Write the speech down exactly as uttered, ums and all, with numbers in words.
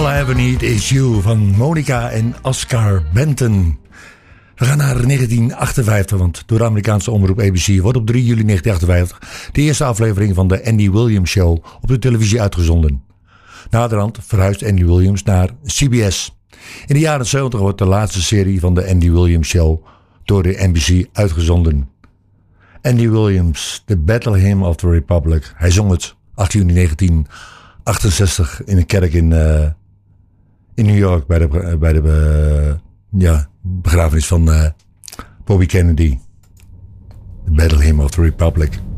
All I Ever Need Is You van Monica en Oscar Benton. We gaan naar negentien achtenvijftig, want door de Amerikaanse omroep A B C wordt op drie juli negentien achtenvijftig de eerste aflevering van de Andy Williams Show op de televisie uitgezonden. Naderhand verhuist Andy Williams naar C B S. In de jaren zeventig wordt de laatste serie van de Andy Williams Show door de N B C uitgezonden. Andy Williams, The Battle Hymn of the Republic. Hij zong het acht juni negentien achtenzestig in een kerk in, uh, in New York bij de, bij de uh, ja, begrafenis van uh, Bobby Kennedy. The Battle Hymn of the Republic.